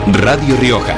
Radio Rioja.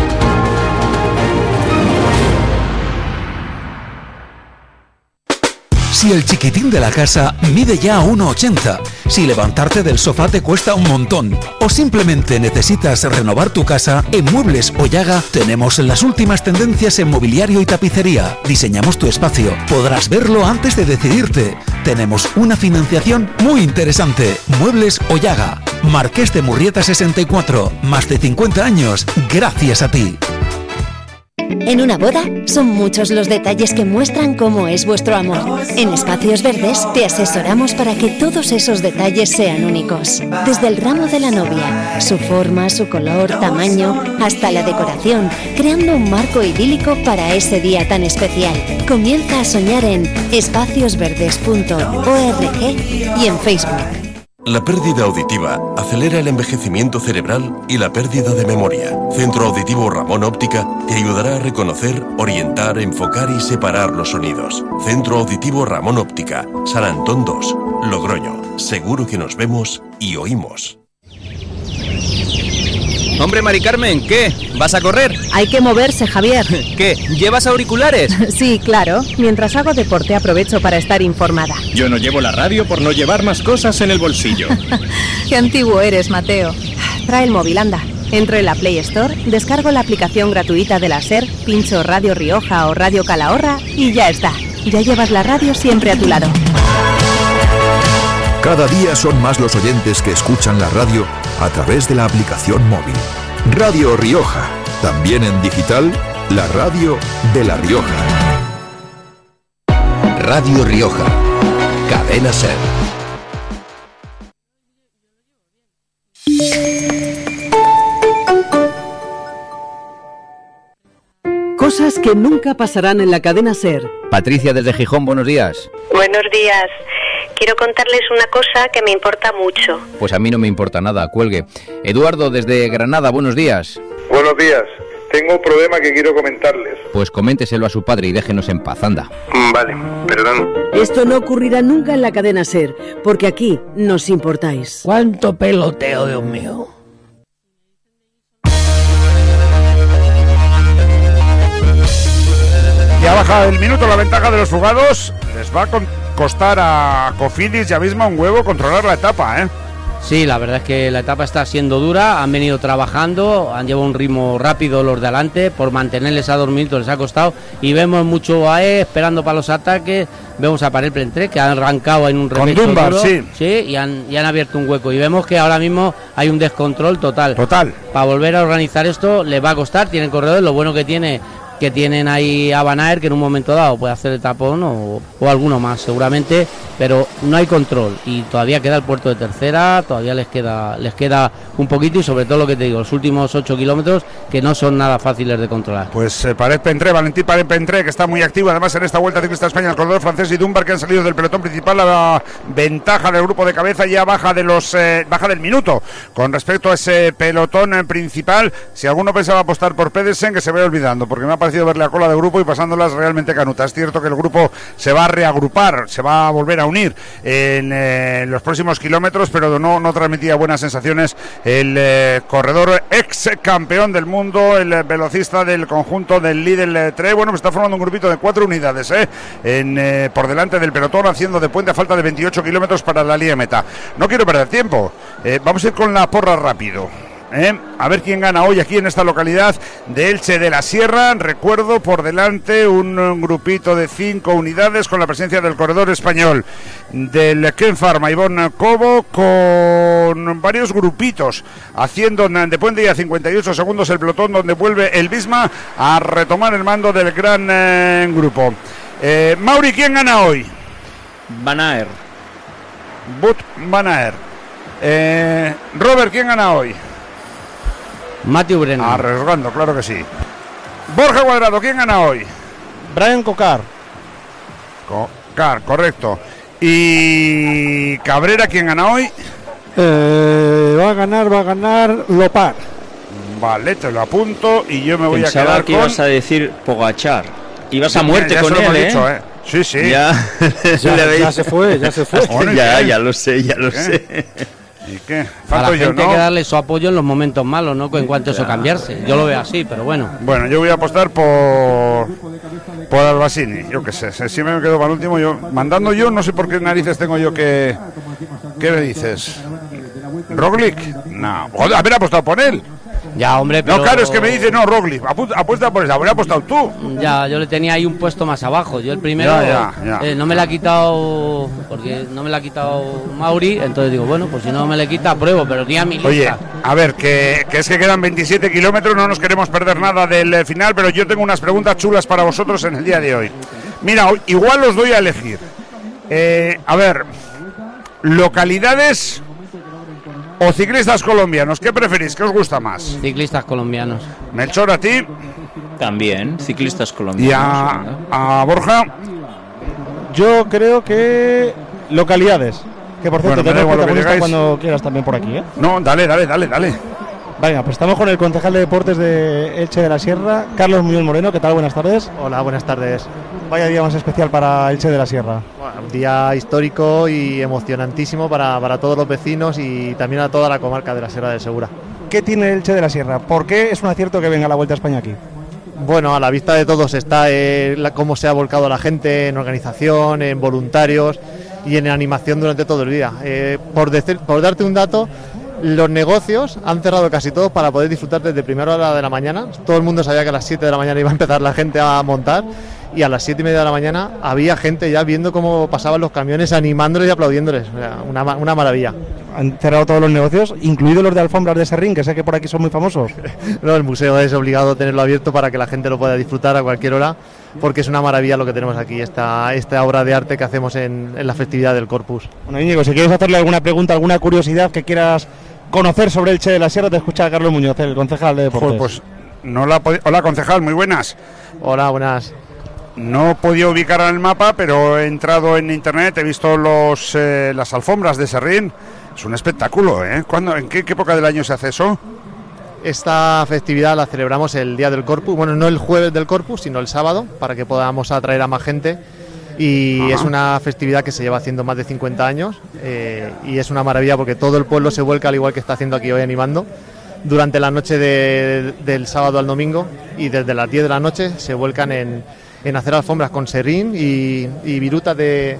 Si el chiquitín de la casa mide ya 1,80, si levantarte del sofá te cuesta un montón o simplemente necesitas renovar tu casa, en Muebles Ollaga tenemos las últimas tendencias en mobiliario y tapicería. Diseñamos tu espacio, podrás verlo antes de decidirte. Tenemos una financiación muy interesante. Muebles Ollaga, Marqués de Murrieta 64, más de 50 años gracias a ti. En una boda son muchos los detalles que muestran cómo es vuestro amor. En Espacios Verdes te asesoramos para que todos esos detalles sean únicos. Desde el ramo de la novia, su forma, su color, tamaño, hasta la decoración, creando un marco idílico para ese día tan especial. Comienza a soñar en espaciosverdes.org y en Facebook. La pérdida auditiva acelera el envejecimiento cerebral y la pérdida de memoria. Centro Auditivo Ramón Óptica te ayudará a reconocer, orientar, enfocar y separar los sonidos. Centro Auditivo Ramón Óptica, San Antón 2, Logroño. Seguro que nos vemos y oímos. Hombre, Mari Carmen, ¿qué? ¿Vas a correr? Hay que moverse, Javier. ¿Qué? ¿Llevas auriculares? Sí, claro. Mientras hago deporte aprovecho para estar informada. Yo no llevo la radio por no llevar más cosas en el bolsillo. Qué antiguo eres, Mateo. Trae el móvil, anda. Entro en la Play Store, descargo la aplicación gratuita de la SER, pincho Radio Rioja o Radio Calahorra y ya está. Ya llevas la radio siempre a tu lado. Cada día son más los oyentes que escuchan la radio a través de la aplicación móvil. Radio Rioja, también en digital, la radio de La Rioja. Radio Rioja, Cadena SER. Cosas que nunca pasarán en la cadena SER. Patricia desde Gijón, buenos días. Buenos días. Quiero contarles una cosa que me importa mucho. Pues a mí no me importa nada, cuelgue. Eduardo desde Granada, buenos días. Buenos días. Tengo un problema que quiero comentarles. Pues coménteselo a su padre y déjenos en paz, anda. Vale, perdón. Esto no ocurrirá nunca en la cadena SER, porque aquí nos importáis. ¡Cuánto peloteo, Dios mío! Ya baja el minuto la ventaja de los fugados. Les va a costar a Cofidis y a Visma un huevo controlar la etapa, ¿eh? Sí, la verdad es que la etapa está siendo dura, han venido trabajando, han llevado un ritmo rápido los de adelante, por mantenerles a 2 minutos les ha costado, y vemos mucho AE esperando para los ataques, vemos a Parel Plentré que han arrancado en un repecho con Dunbar, duro, sí, y han abierto un hueco, y vemos que ahora mismo hay un descontrol total. Para volver a organizar esto les va a costar, tienen corredores, lo bueno que tienen ahí a Van Aert, que en un momento dado puede hacer el tapón o alguno más seguramente, pero no hay control y todavía queda el puerto de tercera, todavía les queda un poquito, y sobre todo lo que te digo, los últimos 8 kilómetros que no son nada fáciles de controlar. Pues Valentín Parel Plentré, que está muy activo además en esta Vuelta Ciclista a España, el corredor francés y Dunbar, que han salido del pelotón principal. La ventaja del grupo de cabeza ya baja del minuto con respecto a ese pelotón principal. Si alguno pensaba apostar por Pedersen, que se vaya olvidando, porque me ha parecido verle a cola de grupo y pasándolas realmente canutas. Es cierto que el grupo se va a reagrupar, se va a volver a unir en los próximos kilómetros, pero no transmitía buenas sensaciones el corredor ex campeón del mundo, el velocista del conjunto del Lidl Tre. Bueno, pues está formando un grupito de 4 unidades por delante del pelotón, haciendo de puente a falta de 28 kilómetros para la línea meta. No quiero perder tiempo, vamos a ir con la porra rápido. A ver quién gana hoy aquí en esta localidad de Elche de la Sierra. Recuerdo, por delante un grupito de 5 unidades con la presencia del corredor español del Ken Pharma, Ivonne Cobo, con varios grupitos haciendo de puente y a 58 segundos el pelotón, donde vuelve el Visma a retomar el mando del gran grupo. Mauri, ¿quién gana hoy? Van Aert. Van Aert. Robert, ¿quién gana hoy? Matthew Brennan. Arriesgando, claro que sí. Borja Cuadrado, ¿quién gana hoy? Brian Cocar. Cocar, correcto. Y Cabrera, ¿quién gana hoy? Va a ganar Lopar. Vale, te lo apunto y yo me voy a quedar Pensaba que ibas a decir Pogačar. Ibas a muerte con él, dicho, Sí, sí. Ya se fue. Bueno, ya lo sé. ¿Y qué? A la Falto yo, gente ¿no? hay que darle su apoyo en los momentos malos, ¿no? En cuanto a eso cambiarse. Yo lo veo así, pero bueno. Bueno, yo voy a apostar por Albasini, yo qué sé. Si me quedo para el último, yo mandando yo, no sé por qué narices tengo yo que... ¿Qué me dices? ¿Roglic? No, joder, haber apostado por él. Ya, hombre, pero... No, claro, es que me dice, no, Roglic, apuesta por esa, habría apostado tú. Ya, yo le tenía ahí un puesto más abajo. Yo el primero Ya. no me la ha quitado, porque no me la ha quitado Mauri, entonces digo, bueno, pues si no me le quita, pruebo, pero ni a mi lista. Oye, a ver, que es que quedan 27 kilómetros, no nos queremos perder nada del final, pero yo tengo unas preguntas chulas para vosotros en el día de hoy. Mira, igual os doy a elegir. A ver, localidades o ciclistas colombianos, ¿qué preferís? ¿Qué os gusta más? Ciclistas colombianos. Melchor, ¿a ti? También, ciclistas colombianos. ¿Y a Borja? Yo creo que localidades. Que por cierto, Bueno, me da te igual lo que protagonista digáis. cuando quieras también por aquí, ¿eh? No, dale. Venga, pues estamos con el concejal de deportes de Elche de la Sierra, Carlos Muñoz Moreno. ¿Qué tal? Buenas tardes. Hola, buenas tardes. Vaya día más especial para Elche de la Sierra. Bueno, un día histórico y emocionantísimo para todos los vecinos y también a toda la comarca de la Sierra del Segura. ¿Qué tiene Elche de la Sierra? ¿Por qué es un acierto que venga la Vuelta a España aquí? Bueno, a la vista de todos está cómo se ha volcado la gente en organización, en voluntarios y en animación durante todo el día. Por darte un dato, los negocios han cerrado casi todos para poder disfrutar desde primera hora de la mañana. Todo el mundo sabía que a las 7 de la mañana iba a empezar la gente a montar y a las 7:30 de la mañana había gente ya viendo cómo pasaban los camiones, animándoles y aplaudiéndoles. O sea, una maravilla. Han cerrado todos los negocios, incluidos los de alfombras de Serrín, que sé que por aquí son muy famosos. No, el museo es obligado a tenerlo abierto para que la gente lo pueda disfrutar a cualquier hora, porque es una maravilla lo que tenemos aquí, esta obra de arte que hacemos en la festividad del Corpus. Bueno, Íñigo, si quieres hacerle alguna pregunta, alguna curiosidad que quieras conocer sobre Elche de la Sierra, te escucha Carlos Muñoz, el concejal de deportes. Pues no la hola, concejal, muy buenas. Hola, buenas. No he podido ubicar en el mapa, pero he entrado en internet, he visto las alfombras de Serrín. Es un espectáculo, ¿eh? ¿En qué época del año se hace eso? Esta festividad la celebramos el día del Corpus, bueno, no el jueves del Corpus, sino el sábado, para que podamos atraer a más gente. Y es una festividad que se lleva haciendo más de 50 años y es una maravilla porque todo el pueblo se vuelca, al igual que está haciendo aquí hoy animando, durante la noche del sábado al domingo, y desde las 10 de la noche se vuelcan en hacer alfombras con serrín y virutas de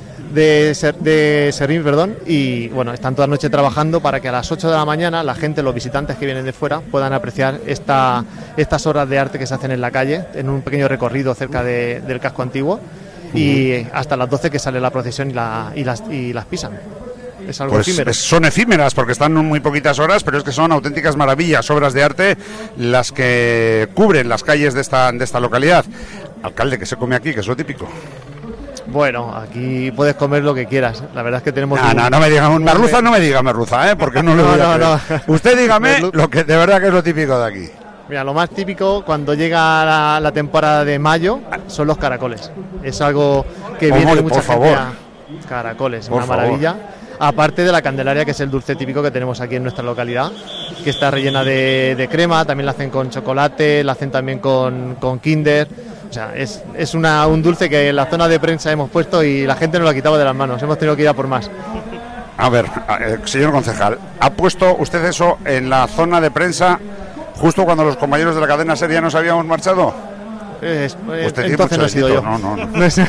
serrín, y bueno, están toda la noche trabajando para que a las 8 de la mañana la gente, los visitantes que vienen de fuera, puedan apreciar estas obras de arte que se hacen en la calle, en un pequeño recorrido cerca del casco antiguo, y hasta las 12 que sale la procesión y las pisan. Es algo pues efímero. Son efímeras porque están muy poquitas horas, pero es que son auténticas maravillas, obras de arte las que cubren las calles de esta localidad. Alcalde, ¿qué se come aquí? ¿Qué es lo típico? Bueno, aquí puedes comer lo que quieras. La verdad es que tenemos... No me diga merluza, no me diga merluza, porque no lo voy a creer. Usted dígame lo que de verdad que es lo típico de aquí. Mira, lo más típico cuando llega la temporada de mayo son los caracoles. Es algo que viene de mucha gente a... Caracoles, una maravilla. Aparte de la Candelaria, que es el dulce típico que tenemos aquí en nuestra localidad, que está rellena de crema, también la hacen con chocolate, la hacen también con Kinder. O sea, es un dulce que en la zona de prensa hemos puesto y la gente nos lo ha quitado de las manos. Hemos tenido que ir a por más. A ver, señor concejal, ¿ha puesto usted eso en la zona de prensa justo cuando los compañeros de la cadena SER ya nos habíamos marchado? Entonces no he sido yo. No.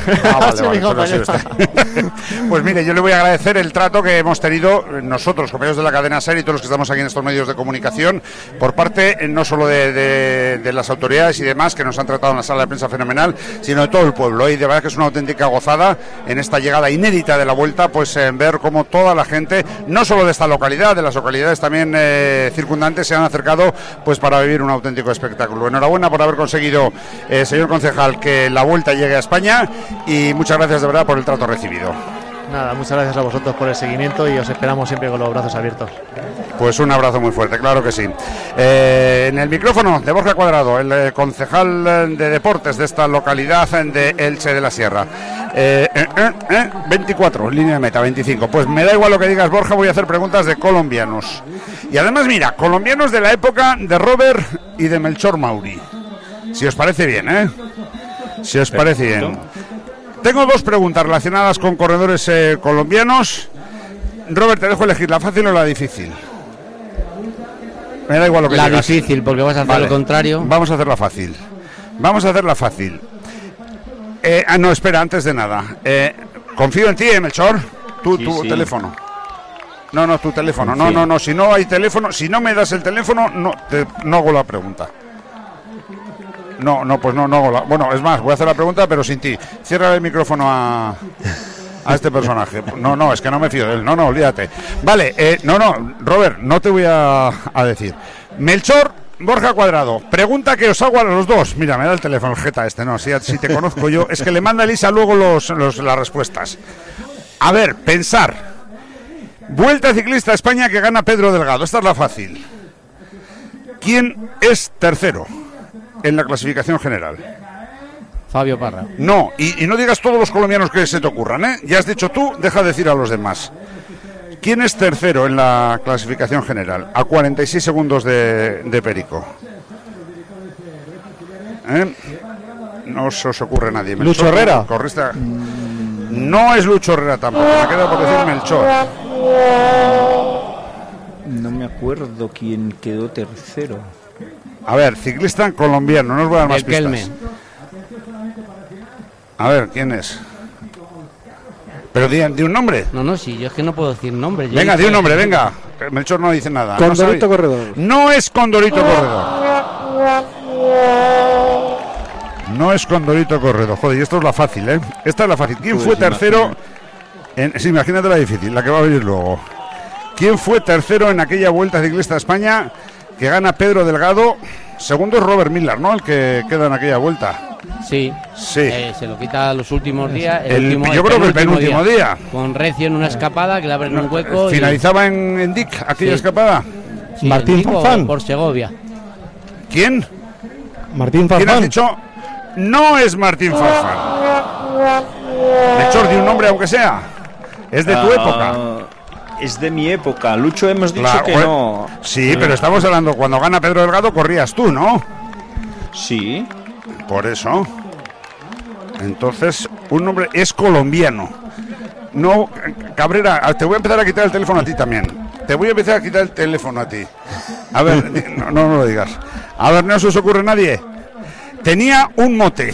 Vale, pues mire, yo le voy a agradecer el trato que hemos tenido nosotros, compañeros de la cadena SER y todos los que estamos aquí en estos medios de comunicación, por parte no solo de las autoridades y demás que nos han tratado en la sala de prensa fenomenal, sino de todo el pueblo. Y de verdad que es una auténtica gozada en esta llegada inédita de la Vuelta, pues ver cómo toda la gente, no solo de esta localidad, de las localidades también circundantes, se han acercado pues para vivir un auténtico espectáculo. Enhorabuena por haber conseguido, señor concejal, que la Vuelta llegue a España, y muchas gracias de verdad por el trato recibido. Nada, muchas gracias a vosotros por el seguimiento y os esperamos siempre con los brazos abiertos. Pues un abrazo muy fuerte, claro que sí. En el micrófono de Borja Cuadrado, el concejal de deportes de esta localidad de Elche de la Sierra. 24, línea de meta, 25. Pues me da igual lo que digas, Borja, voy a hacer preguntas de colombianos. Y además, mira, colombianos de la época de Robert y de Melchor Mauri. Si os parece bien, ¿eh? Si os parece bien. Tengo dos preguntas relacionadas con corredores colombianos. Robert, te dejo elegir la fácil o la difícil. Me da igual lo que digas. La digas. Difícil, porque vas a hacer lo contrario. Vamos a hacerla fácil. No, espera, antes de nada. Confío en ti, Melchor. Tu teléfono. No, tu teléfono. No. Si no hay teléfono, si no me das el teléfono, no hago la pregunta. Pues no hago la... Bueno, es más, voy a hacer la pregunta, pero sin ti. Cierra el micrófono a este personaje. No, es que no me fío de él. No, olvídate. Vale, Robert, no te voy a decir. Melchor Borja Cuadrado, pregunta que os hago a los dos. Mira, me da el teléfono el jeta este, no, si te conozco yo. Es que le manda Elisa luego las respuestas. A ver, pensar. Vuelta Ciclista a España que gana Pedro Delgado. Esta es la fácil. ¿Quién es tercero en la clasificación general? Fabio Parra. No, y no digas todos los colombianos que se te ocurran, ¿eh? Ya has dicho tú, deja de decir a los demás. ¿Quién es tercero en la clasificación general? A 46 segundos de Perico. No se os ocurre nadie. ¿Lucho Herrera? Corrista. No es Lucho Herrera tampoco. Me queda por decir Melchor. No me acuerdo quién quedó tercero. A ver, ciclista colombiano. No os voy a dar más pistas. A ver, ¿quién es? Pero di un nombre. No, sí, yo es que no puedo decir nombre. Venga, di un nombre, venga. Melchor no dice nada. Condorito Corredor. No es Condorito Corredor. No es Condorito Corredor. Joder, y esto es la fácil, ¿eh? Esta es la fácil. ¿Quién fue tercero? Sí, imagínate la difícil, la que va a venir luego. ¿Quién fue tercero en aquella Vuelta Ciclista a España que gana Pedro Delgado? Segundo es Robert Millar, ¿no? El que queda en aquella vuelta. Sí. Se lo quita los últimos días. Yo creo que el penúltimo día. Con Recio en una escapada que le abren un hueco. ¿Finalizaba en Dick aquella escapada? Sí, Martín Farfán. Por Segovia. ¿Quién? Martín Farfán. ¿Quién has dicho? No es Martín Farfán. Melchor, di un nombre aunque sea. Es de tu época. Es de mi época. Lucho, hemos dicho que no. Sí, pero estamos hablando, cuando gana Pedro Delgado corrías tú, ¿no? Sí. Por eso. Entonces, un nombre es colombiano. No, Cabrera, te voy a empezar a quitar el teléfono a ti también. Te voy a empezar a quitar el teléfono a ti. A ver, no lo digas. A ver, no se os ocurre nadie. Tenía un mote.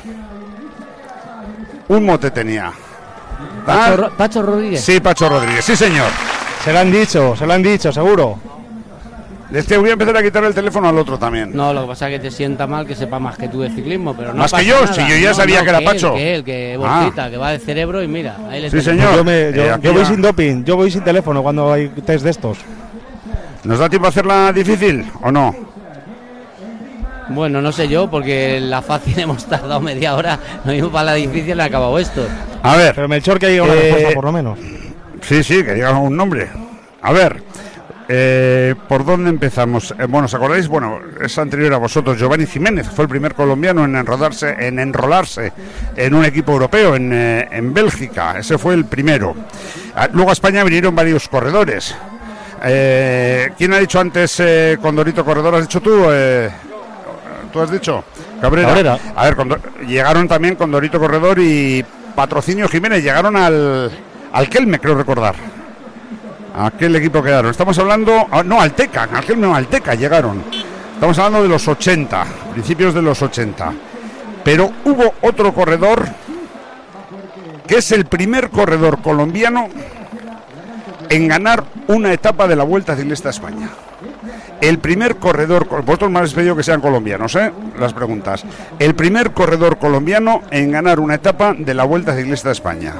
Un mote tenía. Pacho Rodríguez. Sí, Pacho Rodríguez, sí señor. Se lo han dicho, seguro. Te voy a empezar a quitar el teléfono al otro también. No, lo que pasa es que te sienta mal que sepa más que tú de ciclismo, pero no más pasa que yo, nada. si yo ya sabía que era Pacho. Que bolsita, que va de cerebro y mira, ahí le sí señor. Yo voy sin doping, yo voy sin teléfono cuando hay test de estos. ¿Nos da tiempo a hacerla difícil o no? Bueno, no sé yo, porque la fácil hemos tardado media hora, no mismo para la difícil ha acabado esto. A ver. Pero Melchor, que haya una respuesta por lo menos. Sí, que diga un nombre. A ver, ¿por dónde empezamos? Bueno, ¿os acordáis? Bueno, es anterior a vosotros. Giovanni Jiménez fue el primer colombiano en enrolarse en un equipo europeo en Bélgica. Ese fue el primero. Luego a España vinieron varios corredores. ¿Quién ha dicho antes Condorito Corredor? ¿Has dicho tú? ¿Tú has dicho? Cabrera. A ver, llegaron también Condorito Corredor y Patrocinio Jiménez. Llegaron al Kelme, creo recordar. ¿A qué equipo quedaron? Estamos hablando... No, al Teca. Al Kelme no, al Teca llegaron. Estamos hablando de los 80, principios de los 80. Pero hubo otro corredor que es el primer corredor colombiano en ganar una etapa de la Vuelta Ciclista a España. El primer corredor, vosotros me habéis pedido que sean colombianos, las preguntas. El primer corredor colombiano en ganar una etapa de la Vuelta Ciclista a España.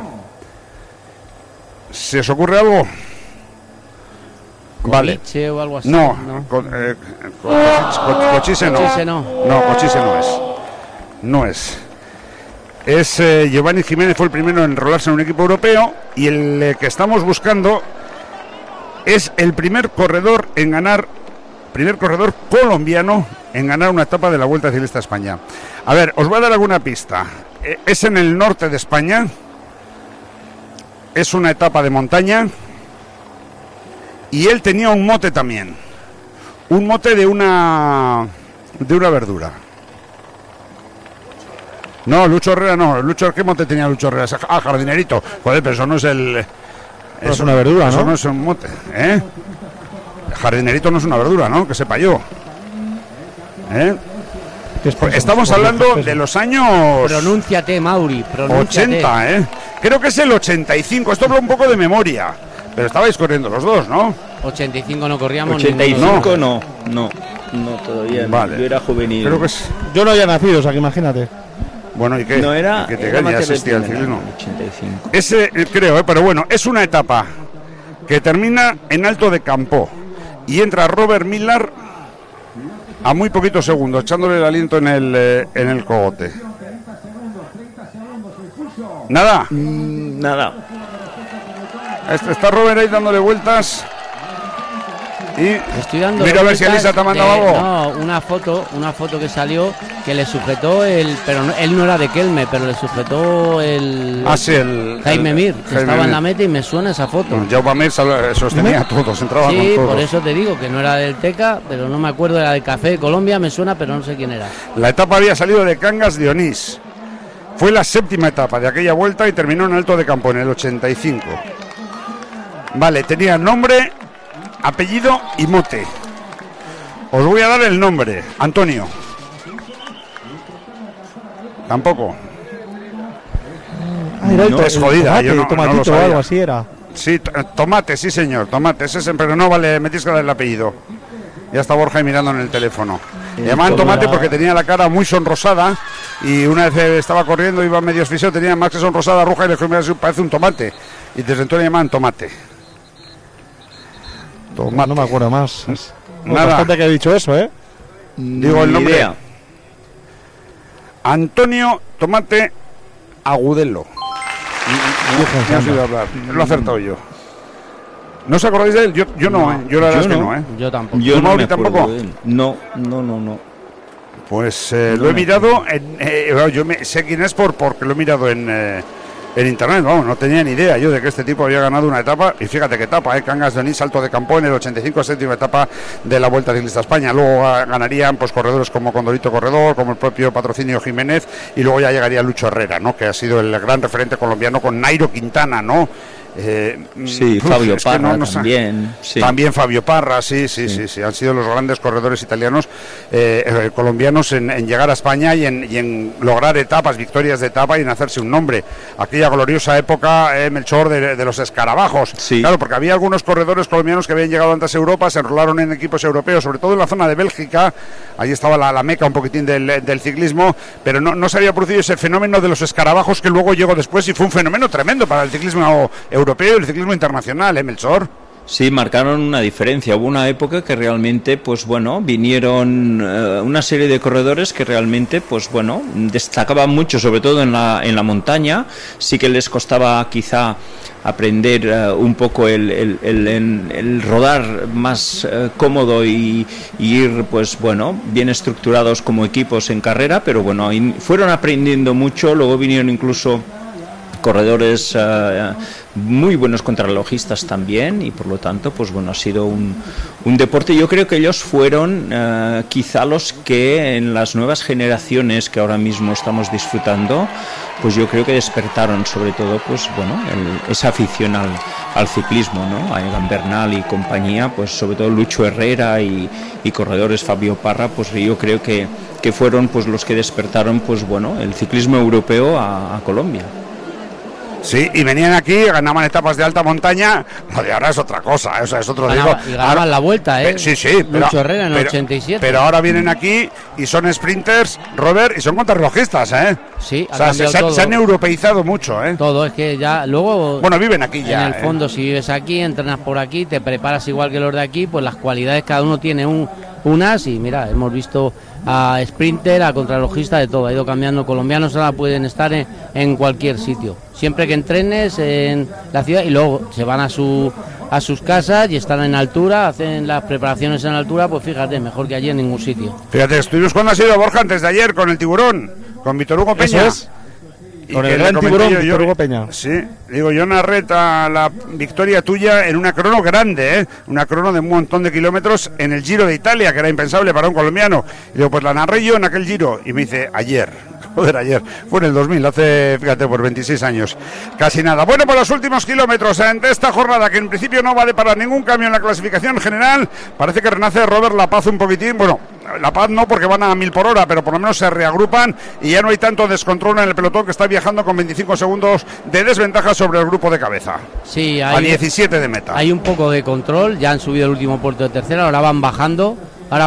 ¿Se os ocurre algo? Vale. Cochise o algo así. No. Cochise no. No, Cochise no es. No es. Es Giovanni Jiménez, fue el primero en enrolarse en un equipo europeo, y el que estamos buscando es el primer corredor colombiano en ganar una etapa de la Vuelta Ciclista a España. A ver, os voy a dar alguna pista. Es en el norte de España. Es una etapa de montaña. Y él tenía un mote también. Un mote de una verdura. No, Lucho Herrera no. ¿Qué mote tenía Lucho Herrera? Jardinerito. Joder, pero eso no es el... Eso es una verdura, ¿no? Eso no es un mote, ¿eh? Jardinerito no es una verdura, ¿no? Que sepa yo. Estamos hablando de los años... Pronúnciate, Mauri, pronúnciate. 80, ¿eh? Creo que es el 85. Esto habla un poco de memoria. Pero estabais corriendo los dos, ¿no? 85 no corríamos. 85 no, todavía vale. No. Yo era juvenil. Creo que es... Yo no había nacido, o sea que imagínate. Bueno, ¿y qué? No era... ¿Y qué te ya existía el ciclismo? 85. Ese, creo, pero bueno, es una etapa que termina en Alto de Campó. Y entra Robert Millar a muy poquitos segundos, echándole el aliento en el cogote. ¿Nada? Nada. Está Robert ahí dándole vueltas. Y estoy dando mira a ver si Elisa te ha mandado algo. No, una foto que salió que le sujetó pero él no era de Kelme, pero le sujetó el Jaime Mir, que estaba en la meta y me suena esa foto. Jaume Mir sostenía a todos, entraba con todos. Por eso te digo que no era del Teca, pero no me acuerdo, era del Café de Colombia, me suena, pero no sé quién era. La etapa había salido de Cangas de Onís. Fue la séptima etapa de aquella vuelta y terminó en Alto de Campo en el 85. Vale, tenía nombre, apellido y mote. Os voy a dar el nombre. Antonio. Tampoco. No, es jodida. Tomate, yo no lo sabía. O algo así era. Sí, tomate, sí señor, tomate. Ese, pero no vale, me tienes que dar el apellido. Ya está Borja ahí mirando en el teléfono. Le llamaban tomate porque tenía la cara muy sonrosada y una vez estaba corriendo, iba medio asfixiado, tenía más que sonrosada, roja y le dijo, parece un tomate. Y desde entonces le llamaban tomate. No me acuerdo más. Nada. Bastante que he dicho eso, ¿eh? Digo el nombre. Idea. Antonio Tomate Agudelo. No has oído hablar. Lo he acertado yo. ¿No os acordáis de él? Yo no, yo la verdad es que no, ¿eh? Yo tampoco. Yo no Mauri tampoco. No. Pues lo he mirado. Sé quién es porque lo he mirado en internet. Vamos, no tenía ni idea yo de que este tipo había ganado una etapa. Y fíjate qué etapa, Cangas de Onís, Alto de Campó en el 85, séptima etapa de la Vuelta Ciclista a España. Luego ganarían pues corredores como Condorito Corredor, como el propio Patrocinio Jiménez, y luego ya llegaría Lucho Herrera, ¿no? Que ha sido el gran referente colombiano con Nairo Quintana, ¿no? Fabio Parra también. Sí. También Fabio Parra, sí. Han sido los grandes corredores italianos, colombianos en llegar a España y en lograr etapas, victorias de etapa y en hacerse un nombre. Aquella gloriosa época, Melchor, de los escarabajos. Sí. Claro, porque había algunos corredores colombianos que habían llegado antes a Europa, se enrolaron en equipos europeos, sobre todo en la zona de Bélgica. Ahí estaba la meca un poquitín del ciclismo, pero no se había producido ese fenómeno de los escarabajos que luego llegó después y fue un fenómeno tremendo para el ciclismo europeo y el ciclismo internacional, Melchor. Sí, marcaron una diferencia. Hubo una época que realmente, pues bueno, vinieron una serie de corredores que realmente, pues bueno, destacaban mucho, sobre todo en la montaña. Sí que les costaba quizá aprender un poco el rodar más cómodo y ir, pues bueno, bien estructurados como equipos en carrera, pero bueno, fueron aprendiendo mucho. Luego vinieron incluso corredores muy buenos contrarrelojistas también, y por lo tanto, pues bueno, ha sido un deporte. Yo creo que ellos fueron quizá los que en las nuevas generaciones que ahora mismo estamos disfrutando, pues yo creo que despertaron sobre todo, pues bueno, esa afición al ciclismo, ¿no? A Egan Bernal y compañía, pues sobre todo Lucho Herrera y corredores Fabio Parra, pues yo creo que fueron pues los que despertaron, pues bueno, el ciclismo europeo a Colombia. Sí, y venían aquí, ganaban etapas de alta montaña. Lo de ahora es otra cosa, o sea, es otro digo. Y ganaban la vuelta, ¿eh? Sí, Lucho Herrera en el 87. Pero ahora vienen aquí y son sprinters, Robert, y son contrarrelojistas, ¿eh? Sí, o sea, se han europeizado mucho, ¿eh? Todo, es que ya luego... Bueno, viven aquí ya. En el fondo, si vives aquí, entrenas por aquí, te preparas igual que los de aquí, pues las cualidades, cada uno tiene unas, y mira, hemos visto a sprinter, a contrarrelojista, de todo, ha ido cambiando. Colombianos ahora pueden estar en cualquier sitio, siempre que entrenes en la ciudad, y luego se van a sus casas y están en altura, hacen las preparaciones en altura, pues fíjate, mejor que allí en ningún sitio. Fíjate, estuvimos cuando ha sido Borja antes de ayer con el Tiburón, con Víctor Hugo Peña. Con el gran tiburón Víctor Hugo Peña. Sí, digo, yo narré la victoria tuya en una crono grande, una crono de un montón de kilómetros en el Giro de Italia, que era impensable para un colombiano. Y digo, pues la narré yo en aquel Giro. Y me dice, ayer. Joder, ayer. Fue en el 2000, hace, fíjate, por 26 años. Casi nada. Bueno, por los últimos kilómetros de esta jornada, que en principio no va a deparar ningún cambio en la clasificación general, parece que renace Robert La Paz un poquitín. Bueno, La Paz no, porque van a 1000 por hora, pero por lo menos se reagrupan y ya no hay tanto descontrol en el pelotón, que está viajando con 25 segundos de desventaja sobre el grupo de cabeza. Sí, a 17 de meta. Hay un poco de control, ya han subido el último puerto de tercera, ahora van bajando,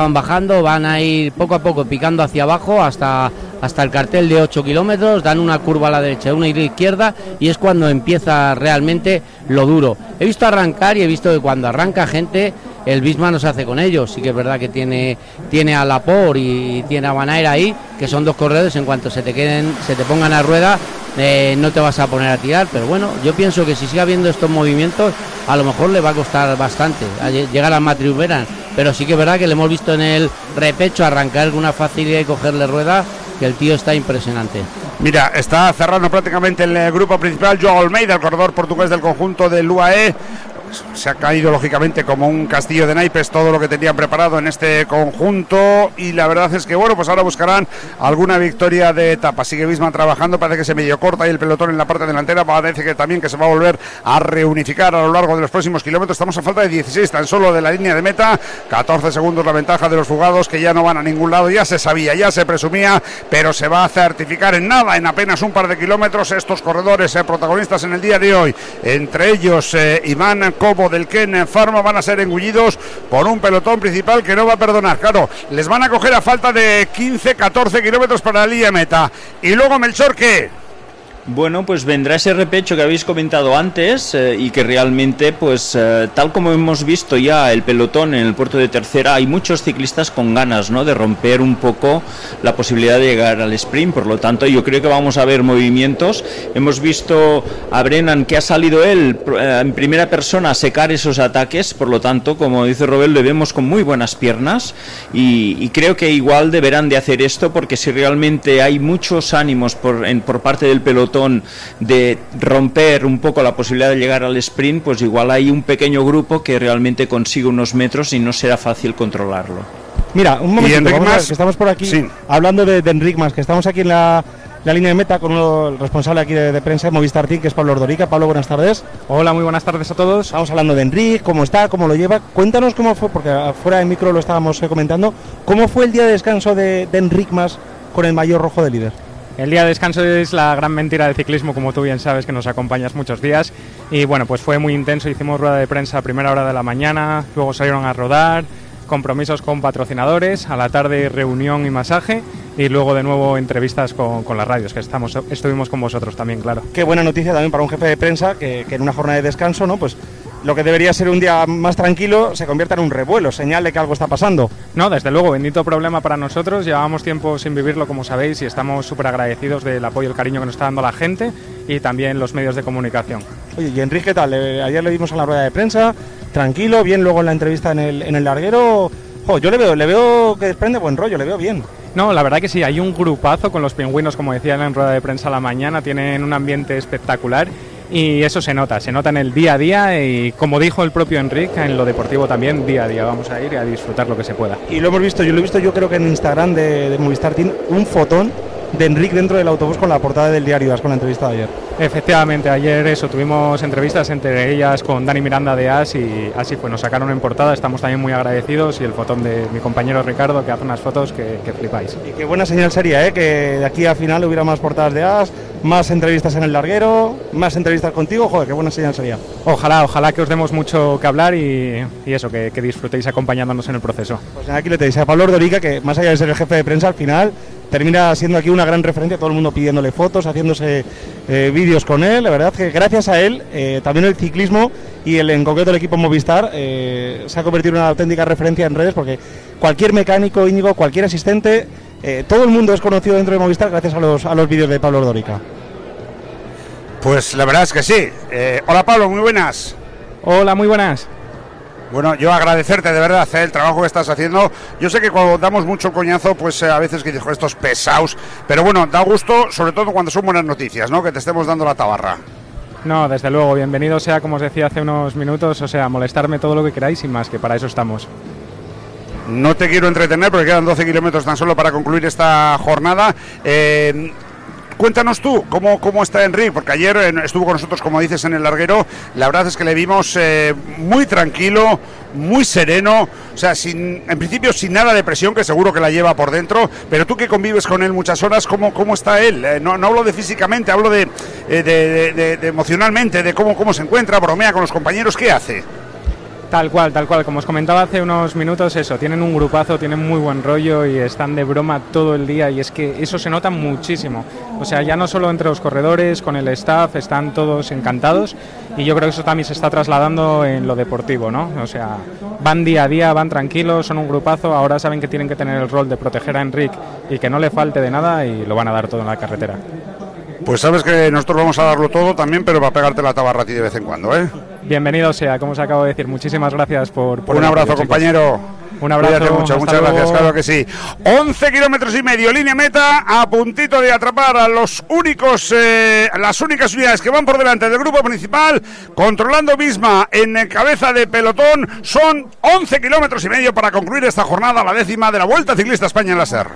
van a ir poco a poco picando hacia abajo hasta el cartel de 8 kilómetros, dan una curva a la derecha, una a la izquierda, y es cuando empieza realmente lo duro. He visto arrancar y he visto que cuando arranca gente, el Visma no se hace con ellos. Sí que es verdad que tiene a Lapor y tiene a Van Aert ahí, que son dos corredores, en cuanto se te pongan a rueda, no te vas a poner a tirar, pero bueno, yo pienso que si sigue habiendo estos movimientos, a lo mejor le va a costar bastante llegar al Mathieu Veran, pero sí que es verdad que le hemos visto en el repecho arrancar con una facilidad y cogerle rueda, que el tío está impresionante. Mira, está cerrando prácticamente el grupo principal Joao Almeida, el corredor portugués del conjunto del UAE. Se ha caído lógicamente como un castillo de naipes todo lo que tenían preparado en este conjunto, y la verdad es que bueno, pues ahora buscarán alguna victoria de etapa. Sigue Visma trabajando, parece que se medio corta y el pelotón en la parte delantera, parece que también que se va a volver a reunificar a lo largo de los próximos kilómetros. Estamos a falta de 16 tan solo de la línea de meta, 14 segundos la ventaja de los fugados, que ya no van a ningún lado. Ya se sabía, ya se presumía, pero se va a certificar en nada, en apenas un par de kilómetros, estos corredores protagonistas en el día de hoy. Entre ellos Iván Cobo del Ken Pharma van a ser engullidos por un pelotón principal que no va a perdonar. Claro, les van a coger a falta de 15-14 kilómetros para la línea meta. Y luego, Melchor, ¿qué? Bueno, pues vendrá ese repecho que habéis comentado antes y que realmente, pues tal como hemos visto ya el pelotón en el puerto de tercera, hay muchos ciclistas con ganas, ¿no?, de romper un poco la posibilidad de llegar al sprint. Por lo tanto, yo creo que vamos a ver movimientos. Hemos visto a Brennan, que ha salido él en primera persona a secar esos ataques. Por lo tanto, como dice Robert, le vemos con muy buenas piernas y creo que igual deberán de hacer esto, porque si realmente hay muchos ánimos por parte del pelotón de romper un poco la posibilidad de llegar al sprint, pues igual hay un pequeño grupo que realmente consigue unos metros y no será fácil controlarlo. Mira, un momentito, que estamos por aquí, sí, hablando de Enric Mas, que estamos aquí en la línea de meta con el responsable aquí de prensa de Movistar Team, que es Pablo Ordorica. Pablo, buenas tardes. Hola, muy buenas tardes a todos. Estamos hablando de Enric, cómo está, cómo lo lleva. Cuéntanos cómo fue, porque fuera de micro lo estábamos comentando, cómo fue el día de descanso de Enric Mas con el maillot rojo de líder. El día de descanso es la gran mentira del ciclismo, como tú bien sabes, que nos acompañas muchos días. Y bueno, pues fue muy intenso. Hicimos rueda de prensa a primera hora de la mañana, luego salieron a rodar, compromisos con patrocinadores, a la tarde reunión y masaje, y luego de nuevo entrevistas con las radios, que estuvimos con vosotros también, claro. Qué buena noticia también para un jefe de prensa, que en una jornada de descanso, ¿no?, pues lo que debería ser un día más tranquilo se convierta en un revuelo, señal de que algo está pasando. No, desde luego, bendito problema para nosotros. Llevábamos tiempo sin vivirlo, como sabéis, y estamos súper agradecidos del apoyo y el cariño que nos está dando la gente y también los medios de comunicación. Oye, ¿y Enrique qué tal? Ayer le vimos en la rueda de prensa, tranquilo, bien, luego en la entrevista en el larguero. Yo le veo que desprende buen rollo, le veo bien. No, la verdad que sí, hay un grupazo con los pingüinos, como decían en rueda de prensa a la mañana, tienen un ambiente espectacular. Y eso se nota en el día a día, y como dijo el propio Enric, en lo deportivo también, día a día vamos a ir a disfrutar lo que se pueda. Y lo hemos visto, yo creo que en Instagram de Movistar Team, un fotón de Enric dentro del autobús con la portada del diario AS, con la entrevista de ayer. Efectivamente, ayer tuvimos entrevistas, entre ellas con Dani Miranda de AS, y así fue, nos sacaron en portada, estamos también muy agradecidos, y el fotón de mi compañero Ricardo, que hace unas fotos que flipáis. Y qué buena señal sería, que de aquí a final hubiera más portadas de AS, más entrevistas en el larguero, más entrevistas contigo, joder, qué buena señal sería. Ojalá que os demos mucho que hablar y eso, que disfrutéis acompañándonos en el proceso. Pues aquí le tenéis a Pablo Ordorica, que más allá de ser el jefe de prensa, al final termina siendo aquí una gran referencia, todo el mundo pidiéndole fotos, haciéndose vídeos con él. La verdad que gracias a él también el ciclismo y en concreto el equipo Movistar se ha convertido en una auténtica referencia en redes, porque cualquier mecánico, Íñigo, cualquier asistente, todo el mundo es conocido dentro de Movistar gracias a los vídeos de Pablo Ordorica. Pues la verdad es que sí. Hola Pablo, muy buenas. Hola, muy buenas. Bueno, yo agradecerte de verdad el trabajo que estás haciendo. Yo sé que cuando damos mucho coñazo, pues a veces que dices, estos pesados, pero bueno, da gusto, sobre todo cuando son buenas noticias, ¿no? Que te estemos dando la tabarra. No, desde luego, bienvenido sea, como os decía hace unos minutos, o sea, molestarme todo lo que queráis y más, que para eso estamos. No te quiero entretener porque quedan 12 kilómetros tan solo para concluir esta jornada. Cuéntanos tú, ¿cómo está Enric? Porque ayer estuvo con nosotros, como dices, en el larguero. La verdad es que le vimos muy tranquilo, muy sereno, o sea, en principio sin nada de presión, que seguro que la lleva por dentro. Pero tú que convives con él muchas horas, ¿cómo está él? No hablo de físicamente, hablo de emocionalmente, de cómo se encuentra, bromea con los compañeros, ¿qué hace? Tal cual, como os comentaba hace unos minutos, eso, tienen un grupazo, tienen muy buen rollo y están de broma todo el día, y es que eso se nota muchísimo. O sea, ya no solo entre los corredores, con el staff, están todos encantados, y yo creo que eso también se está trasladando en lo deportivo, ¿no? O sea, van día a día, van tranquilos, son un grupazo, ahora saben que tienen que tener el rol de proteger a Enric y que no le falte de nada, y lo van a dar todo en la carretera. Pues sabes que nosotros vamos a darlo todo también, pero para pegarte la tabarra a ti de vez en cuando, ¿eh? Bienvenido sea, como os acabo de decir. Muchísimas gracias por un abrazo, compañero. Un abrazo. Cuídate mucho, muchas gracias, claro que sí. 11 kilómetros y medio, línea meta, a puntito de atrapar a las únicas unidades que van por delante del grupo principal, controlando Visma en cabeza de pelotón. Son 11 kilómetros y medio para concluir esta jornada, la 10ª de la Vuelta Ciclista España en la SER.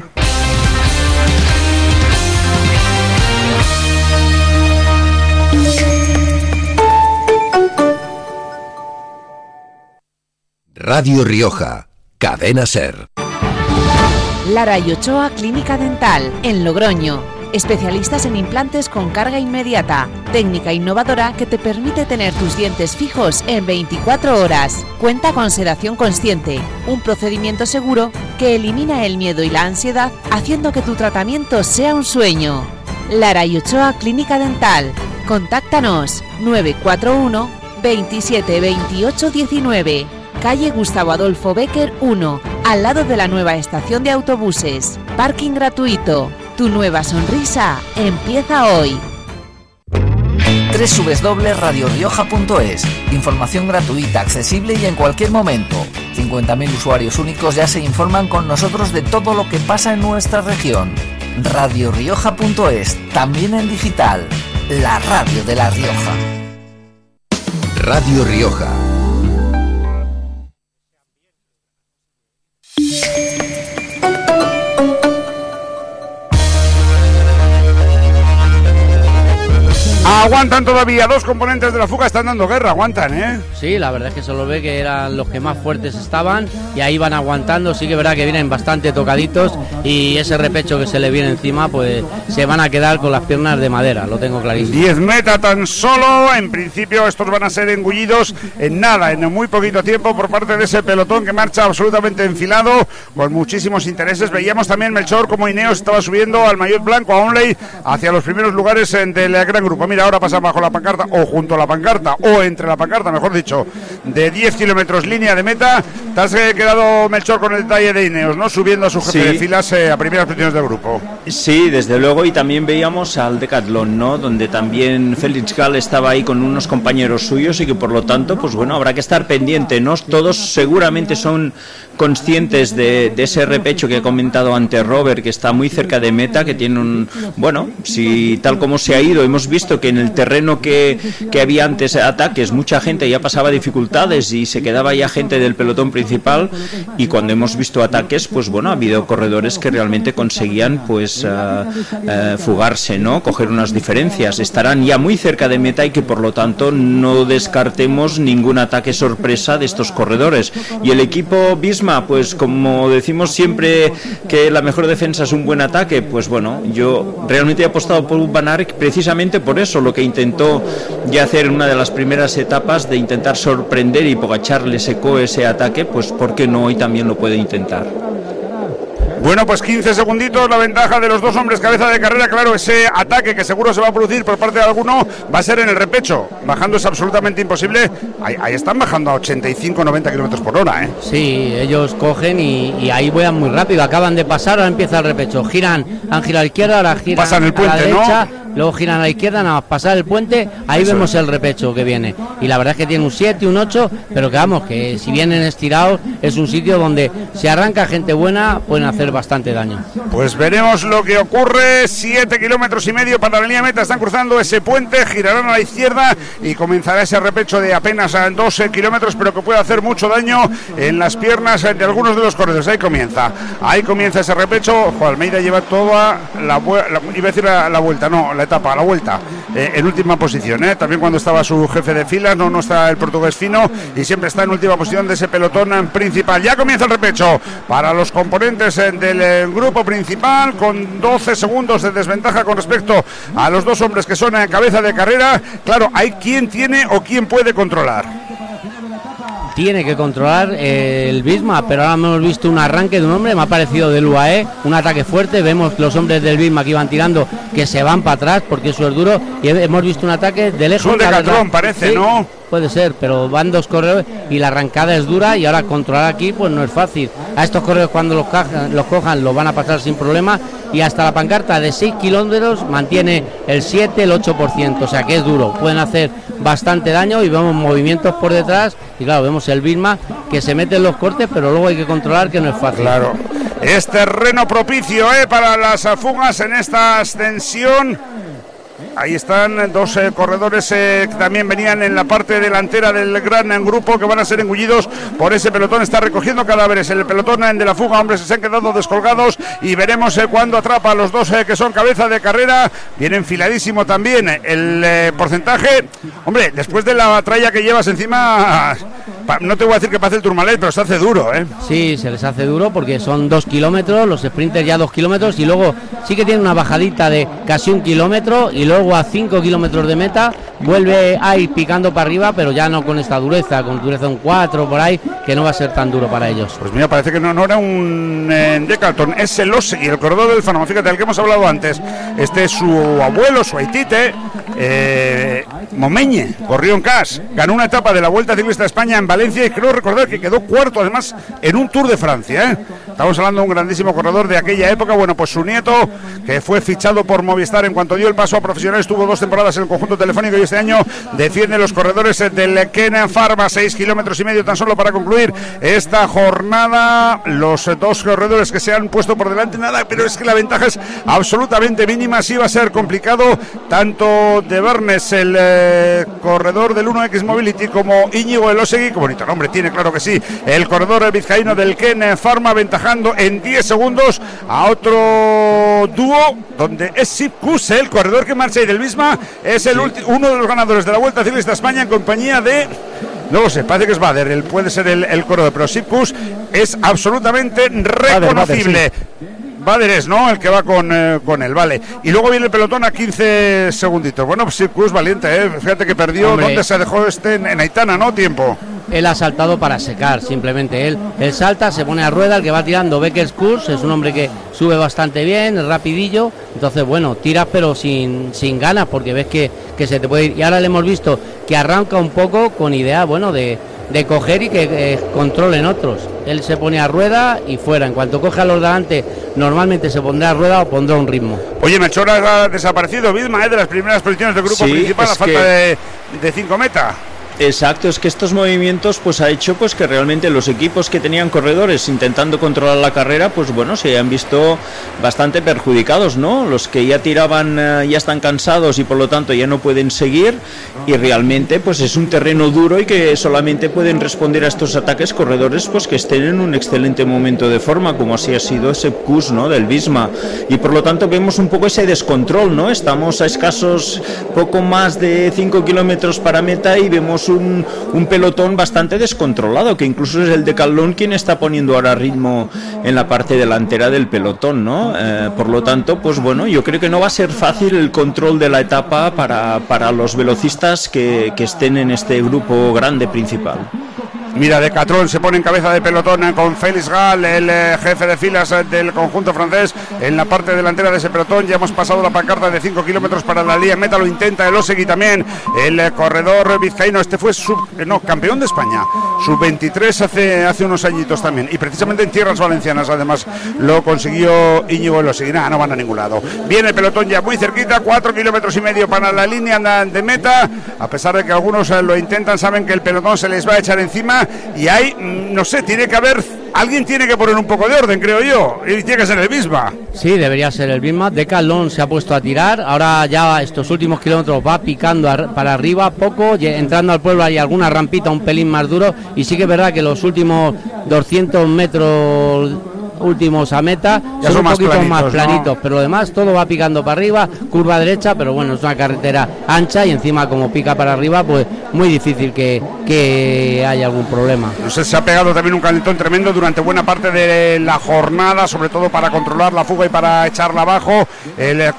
Radio Rioja, Cadena SER. Lara y Ochoa Clínica Dental, en Logroño. Especialistas en implantes con carga inmediata. Técnica innovadora que te permite tener tus dientes fijos en 24 horas. Cuenta con sedación consciente, un procedimiento seguro que elimina el miedo y la ansiedad, haciendo que tu tratamiento sea un sueño. Lara y Ochoa Clínica Dental. Contáctanos 941 27 28 19. Calle Gustavo Adolfo Bécquer 1, al lado de la nueva estación de autobuses. Parking gratuito. Tu nueva sonrisa empieza hoy. www.radiorioja.es. Información gratuita, accesible y en cualquier momento. 50.000 usuarios únicos ya se informan con nosotros de todo lo que pasa en nuestra región. radiorioja.es, también en digital. La radio de La Rioja. Radio Rioja. Aguantan todavía, dos componentes de la fuga están dando guerra, aguantan, ¿eh? Sí, la verdad es que se lo ve que eran los que más fuertes estaban y ahí van aguantando. Sí que es verdad que vienen bastante tocaditos y ese repecho que se le viene encima, pues se van a quedar con las piernas de madera, lo tengo clarísimo. 10 meta tan solo, en principio estos van a ser engullidos en nada, en muy poquito tiempo por parte de ese pelotón que marcha absolutamente enfilado, con muchísimos intereses. Veíamos también, Melchor, como Ineos estaba subiendo al maillot blanco, a Onley, hacia los primeros lugares del gran grupo. Mira, ahora pasa bajo la pancarta, o junto a la pancarta, o entre la pancarta, mejor dicho, de 10 kilómetros línea de meta. Te has quedado, Melchor, con el detalle de Ineos, ¿no? Subiendo a su jefe de filas a primeras posiciones del grupo. Sí, desde luego, y también veíamos al Decathlon, ¿no? Donde también Félix Gall estaba ahí con unos compañeros suyos y que por lo tanto, pues bueno, habrá que estar pendiente, ¿no? Todos seguramente son conscientes de ese repecho que he comentado antes Robert, que está muy cerca de meta, que tiene un... Bueno, si tal como se ha ido, hemos visto que en el terreno que había antes ataques, mucha gente ya pasaba dificultades y se quedaba ya gente del pelotón principal, y cuando hemos visto ataques, pues bueno, ha habido corredores que realmente conseguían pues fugarse, ¿no? Coger unas diferencias, estarán ya muy cerca de meta y que por lo tanto no descartemos ningún ataque sorpresa de estos corredores. Y el equipo Visma, pues como decimos siempre que la mejor defensa es un buen ataque, pues bueno, yo realmente he apostado por Van Aert precisamente por eso, lo que intentó ya hacer en una de las primeras etapas, de intentar sorprender, y Pogačar le secó ese ataque, pues ¿por qué no hoy también lo puede intentar? Bueno, pues 15 segunditos la ventaja de los dos hombres cabeza de carrera. Claro, ese ataque que seguro se va a producir por parte de alguno va a ser en el repecho. Bajando es absolutamente imposible. Ahí están bajando a 85-90 kilómetros por hora, ¿eh? Sí, ellos cogen y ahí van muy rápido. Acaban de pasar, ahora empieza el repecho. Han girado a la izquierda, ahora giran pasan el puente, a la derecha, ¿no? luego giran a la izquierda, nada más pasar el puente, ahí Eso vemos es. el repecho que viene. Y la verdad es que tiene un 7, un 8, pero que vamos, que si vienen estirados, es un sitio donde si arranca gente buena, pueden hacer bastante daño. Pues veremos lo que ocurre. 7 kilómetros y medio para la línea meta. Están cruzando ese puente, girarán a la izquierda y comenzará ese repecho de apenas 12 kilómetros, pero que puede hacer mucho daño en las piernas de algunos de los corredores. Ahí comienza ese repecho. Ojo, Almeida lleva toda la vuelta, no, la etapa, la vuelta en última posición, ¿eh? También cuando estaba su jefe de filas, no está el portugués Fino, y siempre está en última posición de ese pelotón principal. Ya comienza el repecho para los componentes del grupo principal, con 12 segundos de desventaja con respecto a los dos hombres que son en cabeza de carrera. Claro, hay quien tiene o quien puede controlar. Tiene que controlar el Visma, pero ahora hemos visto un arranque de un hombre, me ha parecido del UAE, un ataque fuerte. Vemos los hombres del Visma que iban tirando, que se van para atrás porque eso es duro, y hemos visto un ataque de lejos. Es un Decathlon, parece, sí, ¿no? Puede ser, pero van dos corredores y la arrancada es dura, y ahora controlar aquí pues no es fácil. A estos corredores cuando los cojan los van a pasar sin problema, y hasta la pancarta de 6 kilómetros mantiene el 7, el 8%, o sea que es duro, pueden hacer bastante daño, y vemos movimientos por detrás, y claro, vemos el Vilma que se mete en los cortes, pero luego hay que controlar, que no es fácil. Claro, es terreno propicio para las fugas en esta ascensión. Ahí están dos corredores que también venían en la parte delantera del gran grupo, que van a ser engullidos por ese pelotón. Está recogiendo cadáveres el pelotón de la fuga, hombres que se han quedado descolgados, y veremos cuando atrapa a los dos que son cabeza de carrera. Viene enfiladísimo también el porcentaje. Hombre, después de la tralla que llevas encima, no te voy a decir que pase el Tourmalet, pero se hace duro, ¿eh? Sí, se les hace duro porque son 2 kilómetros, los sprinters ya 2 kilómetros, y luego sí que tiene una bajadita de casi 1 kilómetro, y luego a 5 kilómetros de meta vuelve ahí picando para arriba, pero ya no con esta dureza, con dureza un 4 por ahí, que no va a ser tan duro para ellos. Pues mira, parece que no era un Decathlon, es el Osegui, el corredor del Fano, fíjate, del que hemos hablado antes. Este es su abuelo, su aitite, Momeñe, corrió en CAS, ganó una etapa de la Vuelta Ciclista a España en Valencia, y creo recordar que quedó cuarto además en un Tour de Francia, ¿eh? Estamos hablando de un grandísimo corredor de aquella época. Bueno, pues su nieto, que fue fichado por Movistar en cuanto dio el paso a profesional, estuvo 2 temporadas en el conjunto telefónico, y este año defiende los corredores del Ken Pharma. 6 kilómetros y medio tan solo para concluir esta jornada. Los dos corredores que se han puesto por delante, nada, pero es que la ventaja es absolutamente mínima. Sí va a ser complicado, tanto de Bernes, el corredor del 1X Mobility, como Íñigo Elosegui, que bonito nombre tiene, claro que sí, el corredor vizcaíno del Ken Pharma, aventajando en 10 segundos a otro dúo, donde es Sipkus, el corredor que marcha, y del Visma es el uno de los ganadores de la Vuelta Ciclista a España, en compañía de, no lo sé, parece que es Bader, él puede ser el corredor, pero Sipkus es absolutamente reconocible. Bader es, ¿no?, el que va con él, vale. Y luego viene el pelotón a 15 segunditos. Bueno, pues Sipkus valiente, fíjate que perdió. Hombre, ¿dónde se dejó en Aitana, no? Tiempo. Él ha saltado para secar, simplemente él salta, se pone a rueda, el que va tirando Beckers Kurs, es un hombre que sube bastante bien, es rapidillo, entonces bueno, tiras pero sin ganas, porque ves que se te puede ir, y ahora le hemos visto que arranca un poco con idea, bueno, de coger y que controlen otros. Él se pone a rueda y fuera, en cuanto coge a los delante, normalmente se pondrá a rueda o pondrá un ritmo. Oye, Melchor ha desaparecido, Vilma, de las primeras posiciones del grupo principal, a falta de 5 meta. Exacto, es que estos movimientos pues ha hecho pues que realmente los equipos que tenían corredores intentando controlar la carrera, pues bueno, se han visto bastante perjudicados, ¿no? Los que ya tiraban ya están cansados y por lo tanto ya no pueden seguir, y realmente pues es un terreno duro y que solamente pueden responder a estos ataques corredores pues que estén en un excelente momento de forma, como así ha sido Sipkus, ¿no?, del Visma, y por lo tanto vemos un poco ese descontrol, ¿no? Estamos a escasos poco más de 5 kilómetros para meta y vemos un pelotón bastante descontrolado, que incluso es el Decathlon quien está poniendo ahora ritmo en la parte delantera del pelotón, ¿no? Por lo tanto, pues bueno, yo creo que no va a ser fácil el control de la etapa para los velocistas que estén en este grupo grande principal. Mira, Decathlon se pone en cabeza de pelotón con Félix Gal, el jefe de filas del conjunto francés, en la parte delantera de ese pelotón. Ya hemos pasado la pancarta de 5 kilómetros para la línea meta, lo intenta el Osegui también, el corredor vizcaíno. Este fue campeón de España, sub-23 hace unos añitos también, y precisamente en tierras valencianas además lo consiguió Íñigo el Osegui. No van a ningún lado. Viene el pelotón ya muy cerquita, 4 kilómetros y medio para la línea de meta. A pesar de que algunos lo intentan, saben que el pelotón se les va a echar encima, y hay, no sé, alguien tiene que poner un poco de orden, creo yo, y tiene que ser el Bisma. Sí, debería ser el Bisma. Decathlon se ha puesto a tirar, ahora ya estos últimos kilómetros va picando para arriba poco, entrando al pueblo hay alguna rampita un pelín más duro, y sí que es verdad que los últimos 200 metros últimos a meta son un poquito más planitos, ¿no? Pero lo demás todo va picando para arriba, curva derecha, pero bueno, es una carretera ancha y encima como pica para arriba, pues muy difícil que haya algún problema. No sé, se ha pegado también un calentón tremendo durante buena parte de la jornada, sobre todo para controlar la fuga y para echarla abajo. El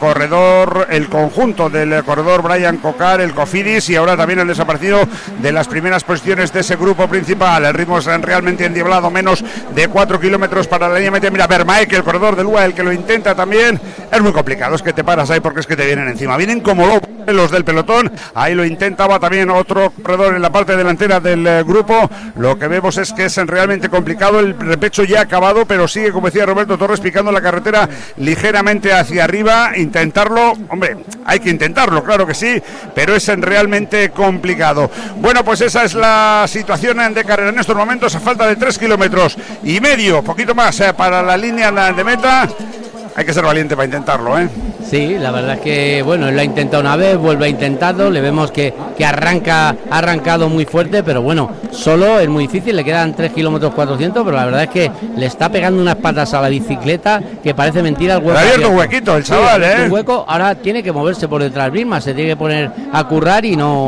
conjunto del corredor Brian Cocar, el Cofidis, y ahora también el desaparecido de las primeras posiciones de ese grupo principal. El ritmo es realmente endiablado, menos de 4 kilómetros para la línea. Mira, Vermaek, que el corredor del UAE, el que lo intenta también. Es muy complicado, es que te paras ahí porque es que te vienen encima. Vienen como los del pelotón, ahí lo intentaba también otro corredor en la parte delantera del grupo. Lo que vemos es que es realmente complicado, el repecho ya acabado, pero sigue, como decía Roberto Torres, picando la carretera ligeramente hacia arriba. Intentarlo, hombre, hay que intentarlo, claro que sí, pero es realmente complicado. Bueno, pues esa es la situación de carrera en estos momentos, a falta de 3 kilómetros y medio, poquito más para la línea de meta. Hay que ser valiente para intentarlo, ¿eh? Sí, la verdad es que, bueno, él lo ha intentado una vez, vuelve a intentarlo, le vemos que ha arrancado muy fuerte, pero bueno, solo es muy difícil, le quedan 3 kilómetros 400, pero la verdad es que le está pegando unas patas a la bicicleta que parece mentira el hueco. Le ha abierto un huequito el chaval, sí, un hueco, ahora tiene que moverse por detrás misma, se tiene que poner a currar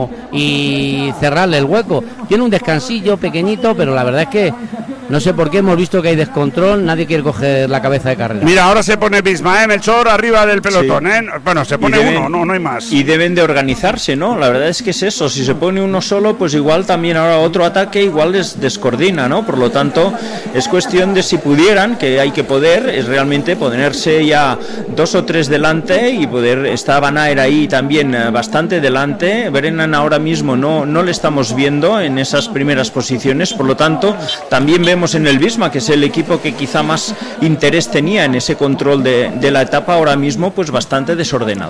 y cerrarle el hueco. Tiene un descansillo pequeñito, pero la verdad es que no sé por qué hemos visto que hay descontrol, nadie quiere coger la cabeza de carrera. Mira, ahora se pone Bisma, Melchor, arriba del pelotón, sí. Bueno, se pone uno, no hay más. Y deben de organizarse, ¿no? La verdad es que es eso, si se pone uno solo, pues igual también ahora otro ataque igual les descoordina, ¿no? Por lo tanto, es cuestión de si pudieran, que hay que poder, es realmente ponerse ya 2 o 3 delante y poder, está Van Aert ahí también bastante delante, Brennan ahora mismo no le estamos viendo en esas primeras posiciones, por lo tanto, también vemos en el Bisma, que es el equipo que quizá más interés tenía en ese control de la etapa, ahora mismo pues bastante desordenado.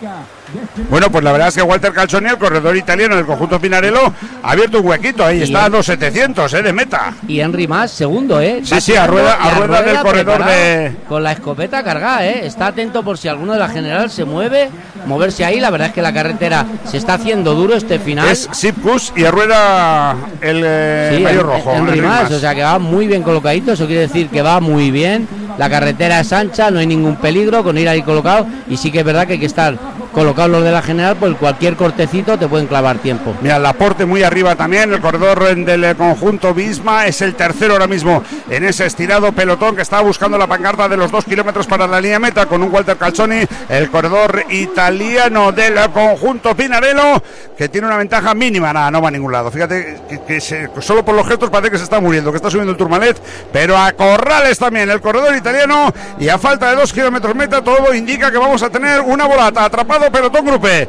Bueno, pues la verdad es que Walter Calzoni, el corredor italiano del conjunto Pinarello, ha abierto un huequito, ahí está a los 700 de meta. Y Henry Mas, segundo, Sí, a rueda del corredor con la escopeta cargada, está atento por si alguno de la general se mueve, moverse ahí. La verdad es que la carretera se está haciendo duro este final. Es Sipkus y a rueda el mayor rojo. Henry Mas, o sea que va muy bien colocadito, eso quiere decir que va muy bien. La carretera es ancha, no hay ningún peligro con ir ahí colocado, y sí que es verdad que hay que estar colocados los de la general, pues cualquier cortecito te pueden clavar tiempo. Mira, Laporte muy arriba también, el corredor del conjunto Bisma, es el tercero ahora mismo en ese estirado pelotón que estaba buscando la pancarta de los 2 kilómetros para la línea meta con un Walter Calzoni, el corredor italiano del conjunto Pinarello, que tiene una ventaja mínima, nada, no va a ningún lado. Fíjate que solo por los gestos parece que se está muriendo, que está subiendo el Tourmalet, pero a corrales también el corredor italiano, y a falta de 2 kilómetros meta todo indica que vamos a tener una volata. Atrapado pelotón grupé,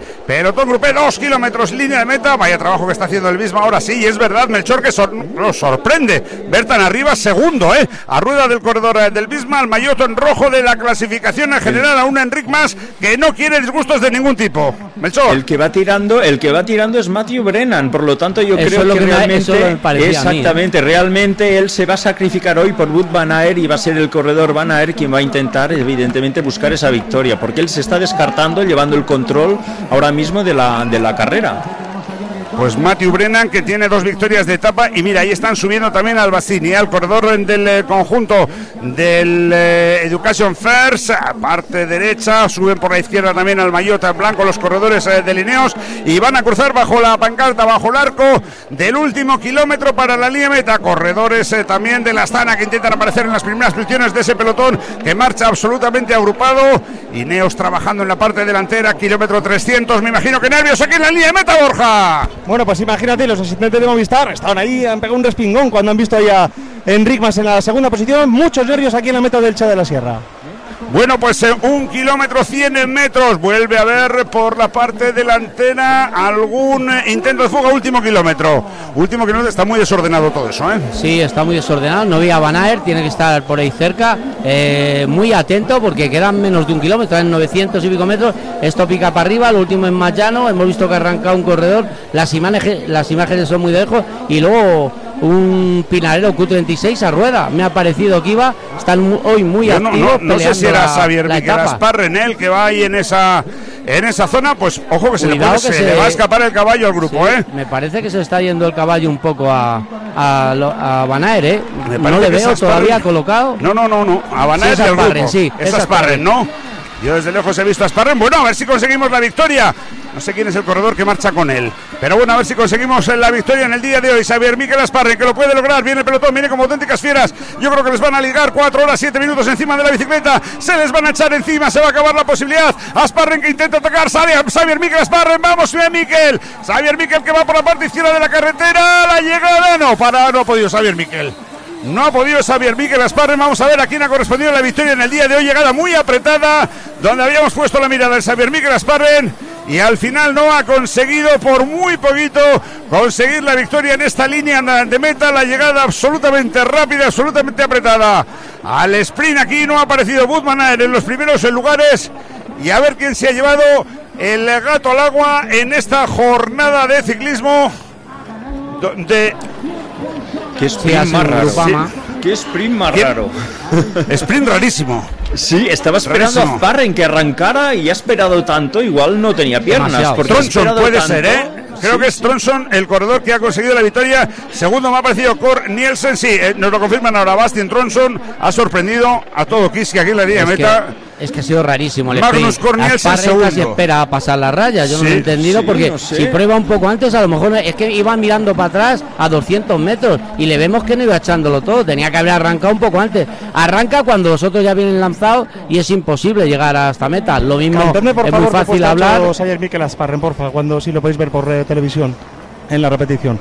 2 kilómetros línea de meta. Vaya trabajo que está haciendo el Bisma ahora sí, y es verdad, Melchor, que nos sorprende ver tan arriba, segundo, a rueda del corredor del Bisma, el maillot en rojo de la clasificación en general, a un Enric Mas que no quiere disgustos de ningún tipo. Melchor, el que va tirando es Matthew Brennan, por lo tanto yo creo que realmente exactamente, realmente él se va a sacrificar hoy por Wout van Aert, y va a ser el corredor Van Aert quien va a intentar evidentemente buscar esa victoria, porque él se está descartando, llevando el control ahora mismo de la carrera. Pues Matthew Brennan, que tiene 2 victorias de etapa, y mira, ahí están subiendo también al Bassini, al corredor del conjunto del Education First, parte derecha, suben por la izquierda también al maillot blanco los corredores de Ineos, y van a cruzar bajo la pancarta, bajo el arco del último kilómetro para la línea meta. Corredores también de la Astana que intentan aparecer en las primeras posiciones de ese pelotón que marcha absolutamente agrupado. Ineos trabajando en la parte delantera, kilómetro 300, me imagino que nervios aquí en la línea de meta, Borja. Bueno, pues imagínate, los asistentes de Movistar estaban ahí, han pegado un respingón cuando han visto ahí a Enric Mas en la segunda posición. Muchos nervios aquí en la meta del Elche de la Sierra. Bueno, pues 1 kilómetro 100 metros. Vuelve a haber por la parte delantera algún intento de fuga. Último kilómetro está muy desordenado todo eso, ¿eh? Sí, está muy desordenado. No vi a Van Aert, tiene que estar por ahí cerca. Muy atento porque quedan menos de 1 kilómetro, en 900 y pico metros. Esto pica para arriba, lo último es más llano. Hemos visto que ha arrancado un corredor. Las imágenes son muy de lejos. Y luego un pinarero Q36 a rueda. Me ha parecido que están hoy muy activos. No sé si era Xavier Miquel Asparren el que va ahí en esa zona. Pues ojo que se le va a escapar el caballo al grupo, sí, me parece que se está yendo el caballo un poco a Van Aert, ¿eh? No le veo todavía colocado. No, a Van Aert y al grupo. Sí, es Asparren, ¿no? Yo desde lejos he visto a Asparren. Bueno, a ver si conseguimos la victoria. No sé quién es el corredor que marcha con él, pero bueno, a ver si conseguimos la victoria en el día de hoy. Xavier Miquel Asparren, que lo puede lograr. Viene el pelotón, viene como auténticas fieras. Yo creo que les van a ligar 4 horas 7 minutos encima de la bicicleta. Se les van a echar encima, se va a acabar la posibilidad. Asparren que intenta atacar, sale Xavier Miquel Asparren. Vamos, Miquel. Xavier Miquel que va por la parte izquierda de la carretera. La llegada no ha podido Xavier Miquel. No ha podido Xavier Miquel Asparren. Vamos a ver a quién ha correspondido la victoria en el día de hoy. Llegada muy apretada, donde habíamos puesto la mirada de Xavier Miquel Asparren, y al final no ha conseguido por muy poquito conseguir la victoria en esta línea de meta. La llegada absolutamente rápida, absolutamente apretada. Al sprint aquí no ha aparecido Wout van Aert en los primeros lugares, y a ver quién se ha llevado el gato al agua en esta jornada de ciclismo Qué sprint más raro. Qué sprint más raro. Sprint rarísimo. Sí, estaba esperando a Asparren que arrancara y ha esperado tanto. Igual no tenía piernas. Tronson puede ser, ¿eh? Creo que es Tronson el corredor que ha conseguido la victoria. Segundo me ha parecido Cor Nielsen. Sí, nos lo confirman ahora. Bastien Tronson ha sorprendido a todo Kiski aquí en la línea de meta. Es que ha sido rarísimo el Magnus Cor Nielsen segundo. Casi espera a pasar la raya. Yo no lo he entendido porque si prueba un poco antes, a lo mejor es que iba mirando para atrás a 200 metros y le vemos que no iba echándolo todo. Tenía que haber arrancado un poco antes. Arranca cuando los otros ya vienen lanzados y es imposible llegar hasta meta. Lo mismo, Cantadme, por es favor, muy fácil hablar. Xavier Miquel Asparren, porfa, cuando sí lo podéis ver por televisión en la repetición.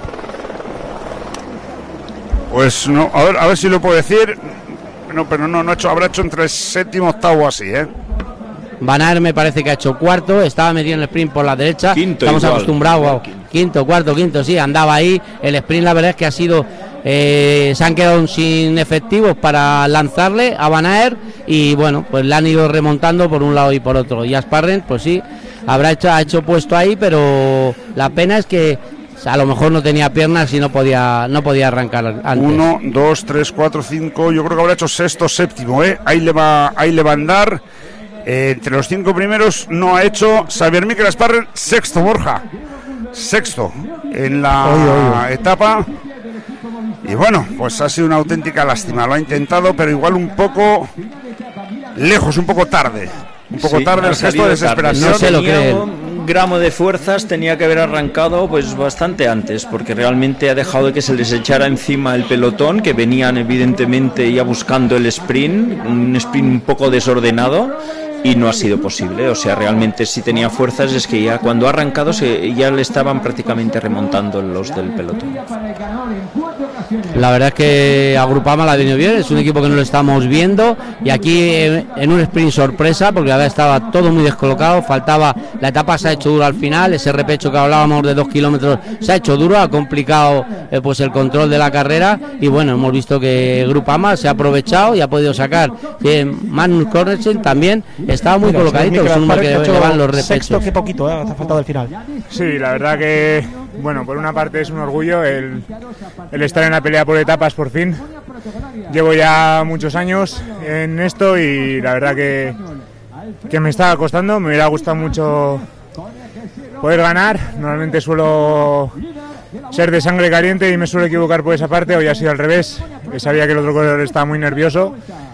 Pues no, a ver si lo puedo decir. No, pero no ha hecho, habrá hecho entre séptimo, octavo así, ¿eh? Van Aert me parece que ha hecho cuarto, estaba metido en el sprint por la derecha. Quinto, estamos igual. Acostumbrados a quinto, cuarto, sí, andaba ahí. El sprint la verdad es que ha sido se han quedado sin efectivos para lanzarle a Van Aert y bueno, pues le han ido remontando por un lado y por otro. Y Asparren, pues sí, ha hecho puesto ahí, pero la pena es que a lo mejor no tenía piernas y no podía arrancar antes. 1, 2, 3, 4, 5. Yo creo que habrá hecho sexto, séptimo, ¿eh? Ahí le va a andar. Entre los 5 primeros no ha hecho Xavier Miquel Asparren. Sexto, Borja. Sexto en la etapa. Y bueno, pues ha sido una auténtica lástima. Lo ha intentado, pero igual un poco lejos, un poco tarde. Un poco tarde el gesto de desesperación. No se lo creen. Gramo de fuerzas, tenía que haber arrancado pues bastante antes, porque realmente ha dejado que se les echara encima el pelotón, que venían evidentemente ya buscando el sprint, un sprint un poco desordenado, y no ha sido posible. O sea, realmente si tenía fuerzas es que ya cuando ha arrancado ya le estaban prácticamente remontando los del pelotón. La verdad es que a Grupama la ha venido bien, es un equipo que no lo estamos viendo, y aquí en un sprint sorpresa, porque la verdad estaba todo muy descolocado, faltaba, la etapa se ha hecho dura al final, ese repecho que hablábamos de 2 kilómetros se ha hecho duro, ha complicado pues el control de la carrera, y bueno, hemos visto que Grupama se ha aprovechado y ha podido sacar. Magnus Cornelsen también estaba muy colocadito, es uno que llevan los repechos. Sexto, qué poquito, ha faltado el final. Sí, la verdad que, bueno, por una parte es un orgullo el estar en la pelea por etapas por fin. Llevo ya muchos años en esto y la verdad que me estaba costando. Me hubiera gustado mucho poder ganar. Normalmente suelo ser de sangre caliente y me suelo equivocar por esa parte. Hoy ha sido al revés. Sabía que el otro corredor estaba muy nervioso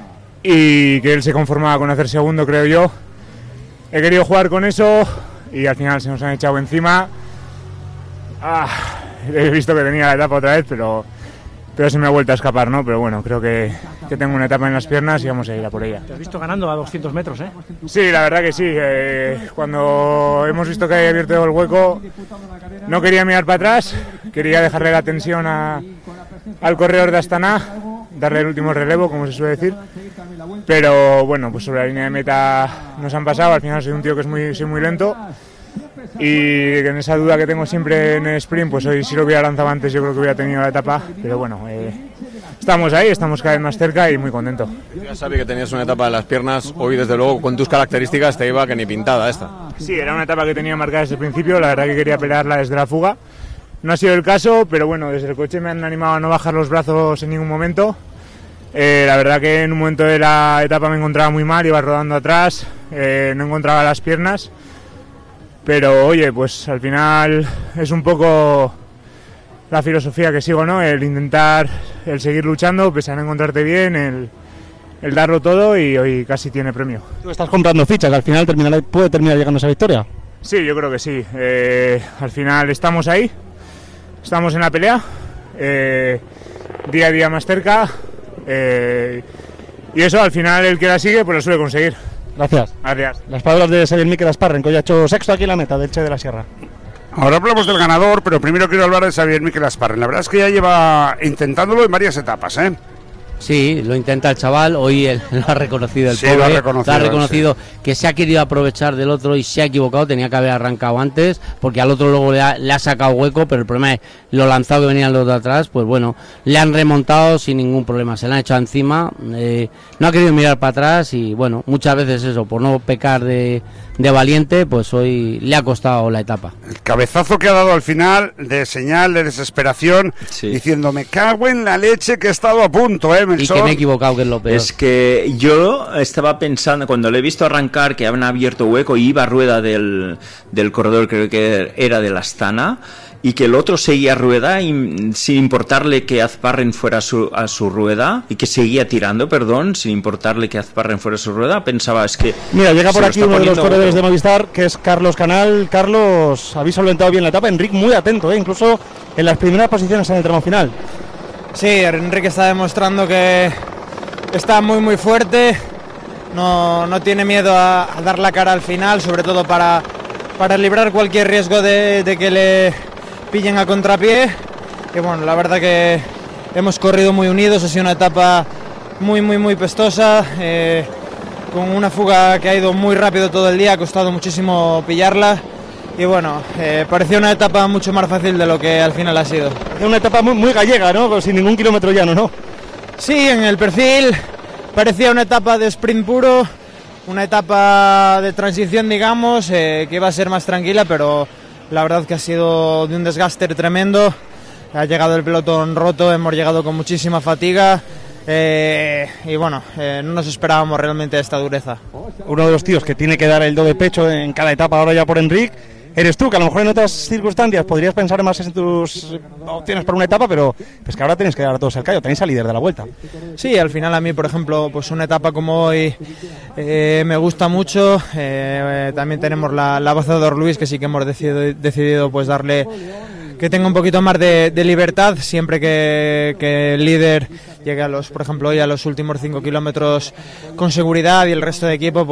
y que él se conformaba con hacer segundo, creo yo. He querido jugar con eso y al final se nos han echado encima. He visto que tenía la etapa otra vez, pero se me ha vuelto a escapar, ¿no? Pero bueno, creo que tengo una etapa en las piernas y vamos a ir a por ella. Te has visto ganando a 200 metros, ¿eh? Sí, la verdad que sí. Cuando hemos visto que había abierto el hueco, no quería mirar para atrás, quería dejarle la tensión al corredor de Astana, darle el último relevo, como se suele decir. Pero bueno, pues sobre la línea de meta nos han pasado. Al final soy un tío que soy muy lento. Y en esa duda que tengo siempre en el sprint, pues hoy si lo hubiera lanzado antes yo creo que hubiera tenido la etapa, pero bueno, estamos ahí, estamos cada vez más cerca y muy contento. Ya sabía que tenías una etapa de las piernas, hoy desde luego con tus características te iba que ni pintada esta. Sí, era una etapa que tenía marcada desde el principio, la verdad que quería pelearla desde la fuga, no ha sido el caso, pero bueno, desde el coche me han animado a no bajar los brazos en ningún momento. La verdad que en un momento de la etapa me encontraba muy mal, iba rodando atrás, no encontraba las piernas. Pero oye, pues al final es un poco la filosofía que sigo, ¿no? El intentar, el seguir luchando, pese a no encontrarte bien, el darlo todo y hoy casi tiene premio. Tú estás comprando fichas, al final puede terminar llegando a esa victoria. Sí, yo creo que sí. Al final estamos ahí, estamos en la pelea, día a día más cerca y eso al final el que la sigue pues lo suele conseguir. Gracias. Gracias. Las palabras de Xavier Miquel Asparren, que hoy ha hecho sexto aquí en la meta del Che de la Sierra. Ahora hablamos del ganador, pero primero quiero hablar de Xavier Miquel Asparren. La verdad es que ya lleva intentándolo en varias etapas, ¿eh? Sí, lo intenta el chaval, hoy él lo ha reconocido, el sí, pobre, lo ha reconocido sí. Que se ha querido aprovechar del otro y se ha equivocado, tenía que haber arrancado antes, porque al otro luego le ha sacado hueco, pero el problema es lo lanzado que venían los de atrás, pues bueno, le han remontado sin ningún problema, se le han echado encima, no ha querido mirar para atrás y bueno, muchas veces eso, por no pecar de valiente, pues hoy le ha costado la etapa. El cabezazo que ha dado al final, de señal de desesperación, sí. Diciendo, me cago en la leche que he estado a punto, Melchor. Y que me he equivocado, que es lo peor. Es que yo estaba pensando, cuando le he visto arrancar, que habían abierto hueco y iba a rueda del corredor, creo que era del Astana, y que el otro seguía rueda y, sin importarle que Asparren fuera a su rueda, y que seguía tirando, sin importarle que Asparren fuera a su rueda, pensaba, es que... Mira, llega por aquí uno de los corredores de Movistar, que es Carlos Canal. Carlos, habéis solventado bien la etapa, Enric muy atento, incluso en las primeras posiciones en el tramo final. Sí, Enrique está demostrando que está muy fuerte, no tiene miedo a dar la cara al final, sobre todo para librar cualquier riesgo de que le pillen a contrapié. Y bueno, la verdad que hemos corrido muy unidos, ha sido una etapa muy pestosa, con una fuga que ha ido muy rápido todo el día, ha costado muchísimo pillarla. Y bueno, parecía una etapa mucho más fácil de lo que al final ha sido. Una etapa muy gallega, ¿no? Sin ningún kilómetro llano, ¿no? Sí, en el perfil parecía una etapa de sprint puro, una etapa de transición, digamos, que iba a ser más tranquila, pero la verdad que ha sido de un desgaste tremendo. Ha llegado el pelotón roto, hemos llegado con muchísima fatiga. Y bueno, no nos esperábamos realmente esta dureza. Uno de los tíos que tiene que dar el do de pecho en cada etapa ahora ya por Enric eres tú, que a lo mejor en otras circunstancias podrías pensar más en tus opciones para una etapa, pero pues que ahora tenéis que dar todos el callo, tenéis al líder de la vuelta. Sí, al final a mí, por ejemplo, pues una etapa como hoy me gusta mucho. También tenemos la baza de Luis, que sí que hemos decidido pues darle, que tenga un poquito más de libertad siempre que el líder llegue por ejemplo hoy a los últimos 5 kilómetros con seguridad, y el resto de equipo pues